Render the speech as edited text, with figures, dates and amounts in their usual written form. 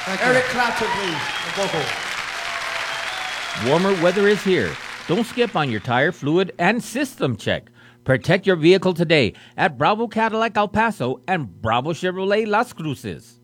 Thank you. Eric Clapton, please. The vocal. Warmer weather is here. Don't skip on your tire, fluid, and system check. Protect your vehicle today at Bravo Cadillac El Paso and Bravo Chevrolet Las Cruces.